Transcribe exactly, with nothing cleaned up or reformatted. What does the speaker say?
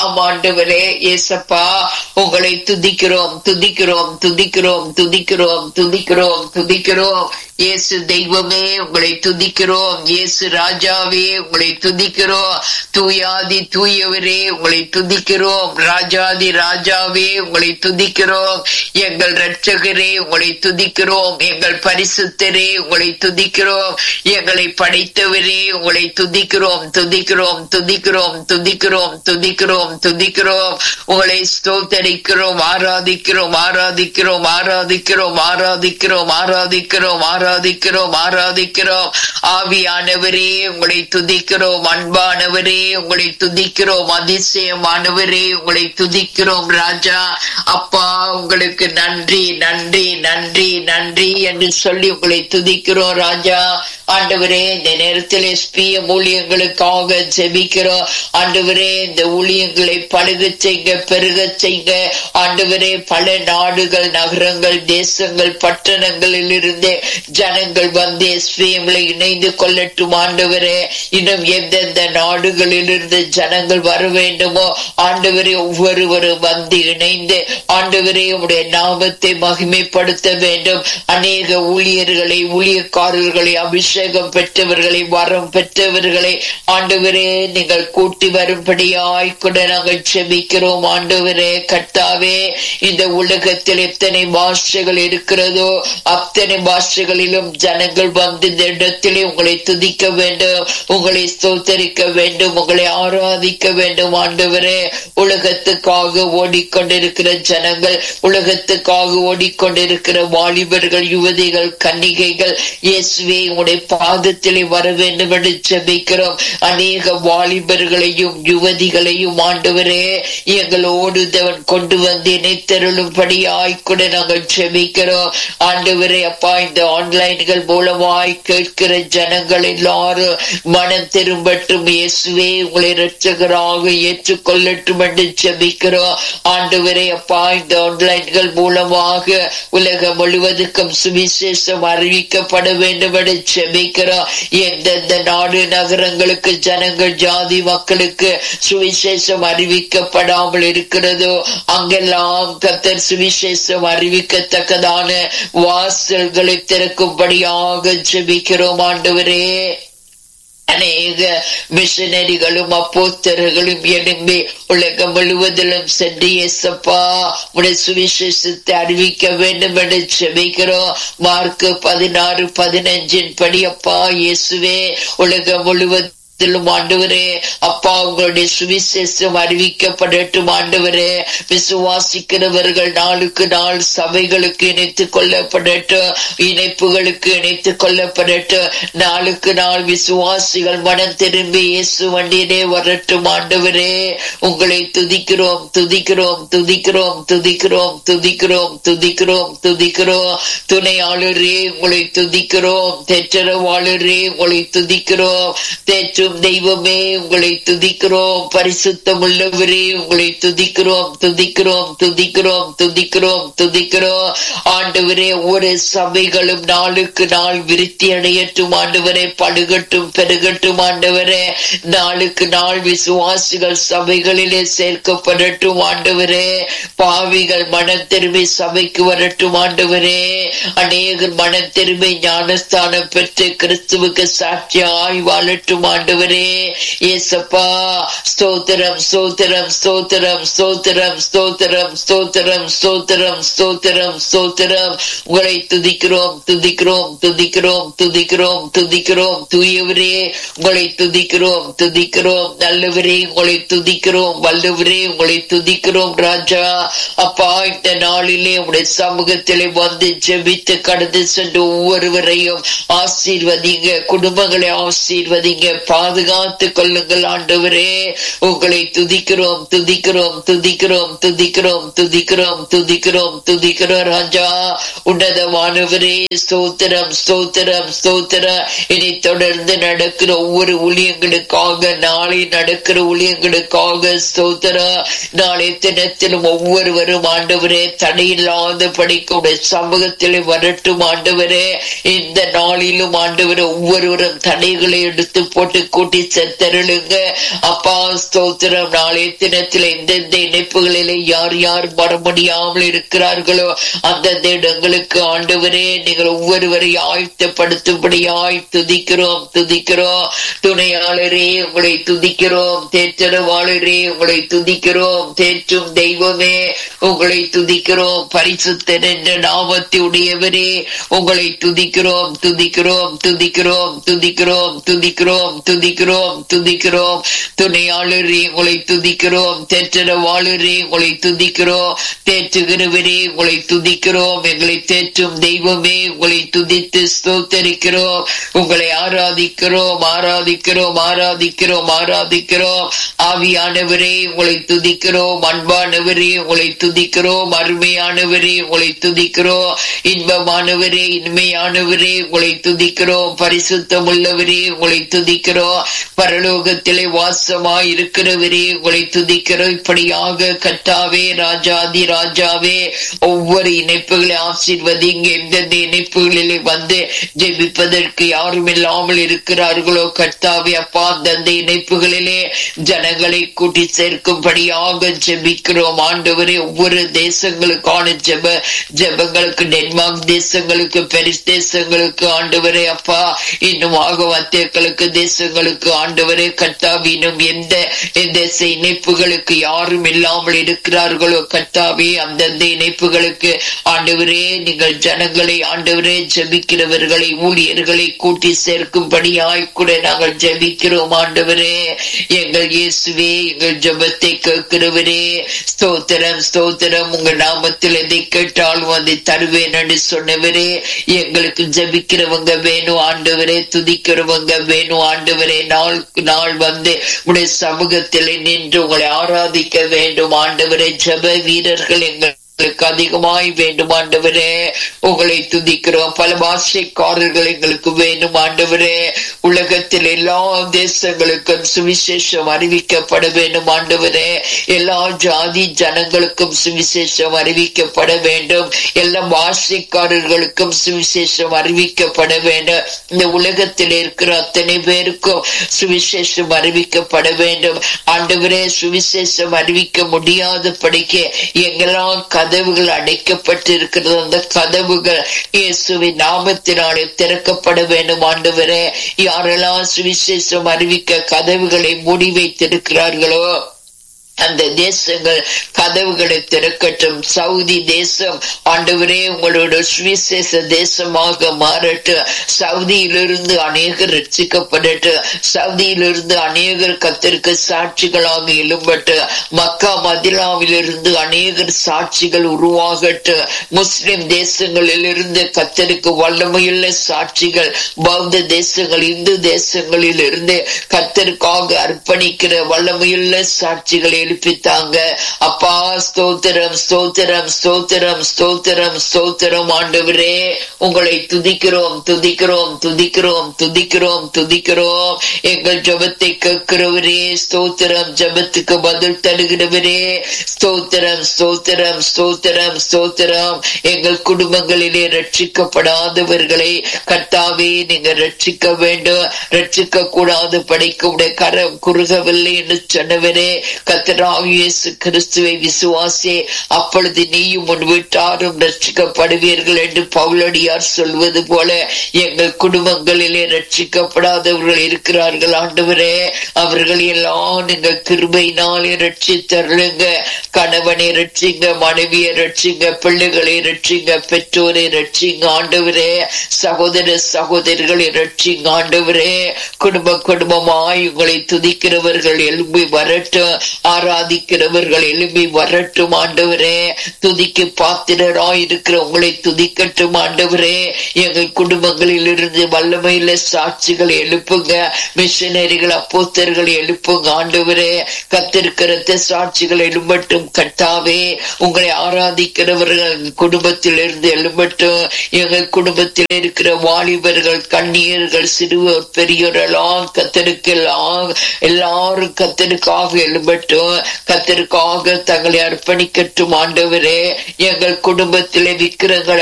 ஆமாண்டவரே இயேசப்பா, உங்களை துதிக்கிறோம் துதிக்கிறோம் துதிக்கிறோம் துதிக்கிறோம் துதிக்கிறோம் துதிக்கிறோம். இயேசு தெய்வமே உங்களை துதிக்கிறோம். இயேசு ராஜாவே உங்களை துதிக்கிறோம். தூயாதி தூயவரே உங்களை துதிக்கிறோம். ராஜாதி ராஜாவே உங்களை துதிக்கிறோம். எங்கள் இரட்சகரே உங்களை துதிக்கிறோம். எங்கள் பரிசுத்தரே உங்களை துதிக்கிறோம். எங்களை படைத்தவரே உங்களை துதிக்கிறோம் துதிக்கிறோம் துதிக்கிறோம் துதிக்கிறோம் துதிக்கிறோம் துதிக்கிறோம். உங்களை ஸ்தோத்தரிக்கிறோம், ஆராதிக்கிறோம் ஆராதிக்கிறோம் ஆராதிக்கிறோம் ஆராதிக்கிறோம் ஆராதிக்கிறோம் ஆராதிக்கிறோம் ஆராதிக்கிறோம். ஆவியானவரே உங்களை துதிக்கிறோம். அன்பானவரே உங்களை துதிக்கிறோம். அதிசயமானவரே உங்களை துதிக்கிறோம். ராஜா அப்பா, உங்களுக்கு நன்றி நன்றி நன்றி நன்றி என்று சொல்லி உங்களை துதிக்கிறோம். ராஜா ஆண்டவரே, இந்த நேரத்தில் எஸ்பிய ஊழியங்களுக்காக ஜெபிக்கிறோம். ஆண்டவரே, இந்த ஊழியங்களை பழுக செய்க பெருக செய்க. ஆண்டவரே, பல நாடுகள் நகரங்கள் தேசங்கள் பட்டணங்களில் இருந்து ஜனங்கள் வந்து எஸ்பிஎம்ல இணைந்து கொள்ளட்டும். ஆண்டவரே, இன்னும் எந்தெந்த நாடுகளில் இருந்து ஜனங்கள் வர வேண்டுமோ ஆண்டவரே, ஒவ்வொருவரும் வந்து இணைந்து ஆண்டவரே உடைய நாமத்தை மகிமைப்படுத்த வேண்டும். அநேக ஊழியர்களை ஊழியக்காரர்களை அபிஷேகம் பெற்றவர்களை வரம் பெற்றவர்களை ஆண்டவரே நீங்கள் கூட்டி வரும்படியாய் கூட நாங்கள் செபிக்கிறோம். ஆண்டவரே கர்த்தாவே, இந்த உலகத்தில் எத்தனை பாஷைகள் இருக்கிறதோ அத்தனை பாஷைகளிலும் ஜனங்கள் வந்து இந்த இடத்திலே உங்களை துதிக்க வேண்டும், உங்களை ஸ்தோத்தரிக்க வேண்டும், உங்களை ஆராதிக்க வேண்டும். ஆண்டவரே, உலகத்துக்காக ஓடிக்கொண்டிருக்கிற ஜனங்கள், உலகத்துக்காக ஓடிக்கொண்டிருக்கிற வாலிபர்கள் யுவதிகள் கன்னிகைகள் இயேசுவே உடைய பாதத்திலே வர வேண்டும் என்று ஜெபிக்கிறோம். அநேக வாலிபர்களையும் யுவதிகளையும் ஆண்டவரே எங்களோடு தேவன் கொண்டு வந்து இணைத்தருளும்படியாய் கூட நாங்கள் ஜெபிக்கிறோம். ஆண்டவரே அப்பா, இந்த ஆன்லைன்கள் மூலமாய் கேட்கிற ஜனங்கள் எல்லாரும் மனம் திரும்பட்டும். இயேசுவே உங்களை இரட்சகராக ஏற்றுக்கொள்ளட்டும் என்று ஜெபிக்கிறோம். ஆண்டவரே அப்பா, இந்த ஆன்லைன்கள் மூலமாக உலகம் முழுவதுக்கும் சுவிசேஷம் அறிவிக்கப்பட வேண்டும் என்று ஜெபிக்கிறோம். எந்தெந்த நாடு நகரங்களுக்கு ஜனங்கள் ஜாதி மக்களுக்கு சுவிசேஷம் அறிவிக்கப்படாமல் இருக்கிறதோ அங்கெல்லாம் கர்த்தர் சுவிசேஷம் அறிவிக்கத்தக்கதான வாசல்களை திறக்கும்படியாக ஜெபிக்கிறோம். ஆண்டவரே, அநேக மிஷனரிகளும் அப்போஸ்தலர்களும் எழும்பி உலகம் முழுவதிலும் சென்று இயேசப்பா உடைய சுவிசேஷத்தை அறிவிக்க வேண்டும் என்று ஜெபிக்கிறோம். மார்க்கு பதினாறு பதினஞ்சின் படி அப்பா இயேசுவே உலகம் முழுவதும் ஆண்டவரே அப்பா உங்களுடைய சுவிசேஷம் அறிவிக்கப்படட்டும். ஆண்டவரே, விசுவாசிக்கிறவர்கள் நாளுக்கு நாள் சபைகளுக்கு இணைத்துக் கொள்ளப்படட்டும், இணைப்புகளுக்கு இணைத்துக் கொள்ளப்படட்டும். நாளுக்கு நாள் விசுவாசிகள் மனம் திரும்பி இயேசு வண்டியிலே வரட்டும். ஆண்டவரே, உங்களை துதிக்கிறோம் துதிக்கிறோம் துதிக்கிறோம் துதிக்கிறோம் துதிக்கிறோம் துதிக்கிறோம் துதிக்கிறோம். துணையாளரே உங்களை துதிக்கிறோம். தேற்றரவாளரே உங்களை துதிக்கிறோம். தேற்று தெய்வமே உங்களை துதிக்கிறோம். பரிசுத்தம் உள்ளவரே உங்களை துதிக்கிறோம் துதிக்கிறோம் துதிக்கிறோம் துதிக்கிறோம் துதிக்கிறோம். ஆண்டவரே, ஒரு சபைகளும் நாளுக்கு நாள் விருத்தி அடையட்டும். ஆண்டவரே, படுகட்டும் பெருகட்டும். ஆண்டவரே, நாளுக்கு நாள் விசுவாசிகள் சபைகளிலே சேர்க்கப்படட்டும். ஆண்டவரே, பாவிகள் மனம் திரும்பி சபைக்கு வரட்டும். ஆண்டவரே, அநேகர் மனம் திரும்பி ஞானஸ்தானம் பெற்று கிறிஸ்துவுக்கு சாட்சியாய் வாழட்டும். ஆண்டவரே, இயேசப்பா ஸ்தோத்திரம் ஸ்தோத்திரம் ஸ்தோத்திரம் ஸ்தோத்திரம் ஸ்தோத்திரம் ஸ்தோத்திரம் ஸ்தோத்திரம் ஸ்தோத்திரம் ஸ்தோத்திரம். உங்களை துதிக்கிறோம் துதிக்கிறோம் துதிக்கிறோம் துதிக்கிறோம் துதிக்கிறோம். தூயவரே உங்களை துதிக்கிறோம் துதிக்கிறோம். நல்லவரே உங்களை துதிக்கிறோம். வல்லவரே உங்களை துதிக்கிறோம். ராஜா அப்பா, இந்த நாளிலே உடைய சமூகத்திலே வந்து ஜெபித்து கடந்து சென்று ஒவ்வொருவரையும் ஆசீர்வதிங்க, குடும்பங்களை ஆசீர்வதிங்க, பாதுகாத்துக் கொள்ளுங்கள். ஆண்டவரே, உங்களை துதிக்கிறோம் துதிக்கிறோம் துதிக்கிறோம் துதிக்கிறோம் துதிக்கிறோம் துதிக்கிறோம் துதிக்கிறோம். ராஜா உன்னதமானவரே, ஸ்தோத்திரம் ஸ்தோத்திரம் ஸ்தோத்திரம். இனி தொடர்ந்து நடக்கிற ஒவ்வொரு ஊழியங்களுக்காக, நாளை நடக்கிற ஊழியங்களுக்காக ஸ்தோத்திரம். நாளை தினத்திலும் ஒவ்வொருவரும் ஆண்டவரே தடையில்லாத படிக்க சமூகத்திலே வரட்டும். ஆண்டவரே, இந்த நாளிலும் ஆண்டவரே ஒவ்வொருவரும் தடைகளை எடுத்து போட்டு கூட்டி செத்தருளுங்க அப்பா. ஸ்தோத்திரம். நாளைய தினத்தில் எந்தெந்த இணைப்புகளிலே யார் யார் வர முடியாமல் இருக்கிறார்களோ அந்தந்த இடங்களுக்கு ஆண்டவரே நீங்கள் ஒவ்வொருவரை ஆயத்தப்படுத்தும்படியாய் துதிக்கிறோம் துதிக்கிறோம். துணையாளரே உங்களை துதிக்கிறோம். தேற்றரவாளரே உங்களை துதிக்கிறோம். தேற்றும் தெய்வமே உங்களை துதிக்கிறோம். பரிசுத்தர் என்ற நாமத்தை உடையவரே உங்களை துதிக்கிறோம் துதிக்கிறோம் துதிக்கிறோம் துதிக்கிறோம் துதிக்கிறோம் துதிக்கிறோம் துதிக்கிறோம். துணையாளரே உங்களை துதிக்கிறோம். தேற்றரவாளரே உங்களை துதிக்கிறோம். தேற்றுகிறவரே உங்களை துதிக்கிறோம். எங்களை தேற்றும் தெய்வமே உங்களை துதித்து ஸ்தோத்தரிக்கிறோம். உங்களை ஆராதிக்கிறோம் ஆராதிக்கிறோம் ஆராதிக்கிறோம் ஆராதிக்கிறோம். ஆவியானவரே உங்களை துதிக்கிறோம். அன்பானவரே உங்களை துதிக்கிறோம். அருமையானவரே உங்களை துதிக்கிறோம். இன்பமானவரே இனிமையானவரே உங்களை துதிக்கிறோம். பரிசுத்தம் உள்ளவரே உங்களை துதிக்கிறோம். பரலோகத்திலே வாசமாய் இருக்கிறவரே உங்களை துதிக்கிறோம். இப்படியாக கர்த்தாவே ராஜாதி ராஜாவே ஒவ்வொரு இணைப்புகளை ஆசீர்வதிங்க. எந்தெந்த இணைப்புகளிலே வந்து ஜெபிப்பதற்கு யாரும் இல்லாமல் இருக்கிறார்களோ கர்த்தாவே அப்பா அந்தந்த இணைப்புகளிலே ஜனங்களை கூட்டி சேர்க்கும்படியாக ஜெபிக்கிறோம் ஆண்டவரே. ஒவ்வொரு தேசங்களுக்கான ஜெப ஜெபங்களுக்கு டென்மார்க் தேசங்களுக்கு பெரிஸ் தேசங்களுக்கு ஆண்டவரே அப்பா இன்னும் ஆக வத்தியர்களுக்கு தேசங்களுக்கு ஆண்டவரே கர்த்தாவே இன்னும் எந்த தேச இணைப்புகளுக்கு யாரும் இல்லாமல் இருக்கிறார்களோ கர்த்தாவே அந்தந்த இணைப்புகளுக்கு ஆண்டவரே நீங்கள் ஜனங்களை ஆண்டவரே ஜெபிக்கிறவர்களை ஊழியர்களை கூட்டி சேர்க்கும்படியாய் கூட நாங்கள் ஜெபிக்கிறோம் ஆண்டவரே. எங்கள் இயேசுவே எங்கள் ஜெபத்தை கேட்கிறவரே ஸ்தோத்திரம் ஸ்தோத்திரம். உங்கள் நாமத்தில் எதை கேட்டாலும் அதை தருவேன் என்று சொன்னவரே எங்களுக்கு ஜெபிக்கிறவங்க வேணும் ஆண்டவரே. துதிக்கிறவங்க வேணும் ஆண்டவரே. நாள் நாள் வந்து உடைய சமூகத்தில் நின்று உங்களை ஆராதிக்க வேண்டும் ஆண்டவரே. ஜெப வீரர்கள் எங்கள் அதிகமாய் வேண்டும் ஆண்டவரே. உங்களை துதிக்கிறோம். பல பாஷைக்காரர்கள் எங்களுக்கு வேண்டும் ஆண்டவரே. உலகத்தில் எல்லா தேசங்களுக்கும் சுவிசேஷம் அறிவிக்கப்பட வேண்டும் ஆண்டவரே. எல்லா ஜாதி ஜனங்களுக்கும் சுவிசேஷம் அறிவிக்கப்பட வேண்டும். எல்லா பாஷைக்காரர்களுக்கும் சுவிசேஷம் அறிவிக்கப்பட வேண்டும். இந்த உலகத்தில் இருக்கிற அத்தனை பேருக்கும் சுவிசேஷம் அறிவிக்கப்பட வேண்டும் ஆண்டவரே. சுவிசேஷம் அறிவிக்க முடியாத படிக்க எங்கெல்லாம் கதவுகள் அடைக்கப்பட்டு இருக்கிறது அந்த கதவுகள் இயேசுவின் நாமத்தினாலே திறக்கப்பட வேண்டும் ஆண்டவரே. யாரெல்லாம் சுவிசேஷம் அறிவிக்க கதவுகளை மூடி வைத்திருக்கிறார்களோ அந்த தேசங்கள் கதவுகளை திறக்கட்டும். சவுதி தேசம் ஆண்டவரே உங்களோட சுவிசேஷ தேசமாக மாறட்டும். சவுதியிலிருந்து அநேகர் ரட்சிக்கப்படட்டு. சவுதியிலிருந்து அநேகர் கர்த்தருக்கு சாட்சிகளாக எழும்பட்டு. மக்கா மதினாவிலிருந்து அநேகர் சாட்சிகள் உருவாகட்டு. முஸ்லிம் தேசங்களில் இருந்து கர்த்தருக்கு வல்லமையுள்ள சாட்சிகள், பௌத்த தேசங்கள் இந்து தேசங்களில் இருந்து கர்த்தருக்காக அர்ப்பணிக்கிற வல்லமையுள்ள சாட்சிகளை எழுப்பித்தாங்க அப்பா. ஸ்தோத்திரம் ஸ்தோத்திரம் ஸ்தோத்திரம் ஸ்தோத்திரம் ஸ்தோத்திரம் ஆண்டவரே. உங்களை துதிக்கிறோம் துதிக்கிறோம் துதிக்கிறோம் துதிக்கிறோம் துதிக்கிறோம். எங்கள் ஜெபத்தை கேட்கிறவரே ஸ்தோத்திரம். ஜெபத்துக்கு பதில் தருகிறவரே ஸ்தோத்திரம் ஸ்தோத்திரம் ஸ்தோத்திரம் ஸ்தோத்திரம். எங்கள் குடும்பங்களிலே ரட்சிக்கப்படாதவர்களை கர்த்தாவே நீங்க ரட்சிக்க வேண்டும். ரட்சிக்க கூடாது படிக்க உடைய கரம் குறுகவில்லை என்று சொன்னவரே கர்த்தர் இயேசு கிறிஸ்துவை விசுவாசே அப்பொழுது நீயும் உன் வீட்டாரும் ரட்சிக்கப்படுவீர்கள் என்று பவுலடியார் சொல்வது போல எங்கள் குடும்பங்களிலே ரட்சிக்கப்படாதவர்கள் இருக்கிறார்கள் ஆண்டவரே. அவர்கள் எல்லாம் நீங்கள் கிருபையினாலே ரட்சித்தருளுங்க. கணவனை ரட்சிங்க, மனைவியை ரட்சிங்க, பிள்ளைகளை ரட்சிங்க, பெற்றோரை ரட்சிங்க ஆண்டவரே. சகோதர சகோதரிகளை ரட்சிங்க ஆண்டவரே. குடும்ப குடும்பமாய் உங்களை துதிக்கிறவர்கள் எழும்பி வரட்டும். ஆராதிக்கிறவர்கள் எழும்பி வரட்டும் ஆண்டவரே. துதிக்கு பாத்திரராய் இருக்கிற உங்களை துதிக்கட்டும் ஆண்டவரே. எங்கள் குடும்பங்களில் இருந்து வல்லமையில சாட்சிகள் எழுப்புங்க. மிஷனரிகள் அப்போஸ்தலர்கள் எழுப்புங்க ஆண்டவரே. கத்திருக்கிற சாட்சிகள் எழும்பட்டும் கர்த்தாவே. உங்களை ஆராதிக்கிறவர்கள் குடும்பத்தில் இருந்து எழும்பட்டும். எங்கள் குடும்பத்தில் இருக்கிற வாலிபர்கள், கண்ணியர்கள், சிறுவர், பெரியோர் எல்லாம் கத்தருக்கு எல்லாம் எல்லாரும் கத்தருக்காக எழும்பட்டும். கத்தருக்காக தங்களை அர்ப்பணிக்கட்டும் ஆண்டவரே. எங்கள் குடும்பத்திலே விக்கிரங்கள்